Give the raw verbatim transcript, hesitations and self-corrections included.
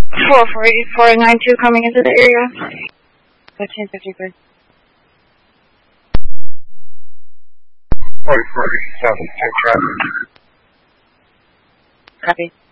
four four eight four nine two coming into the area. fifteen fifty-three. forty-four eighty-seven, check traffic. Copy.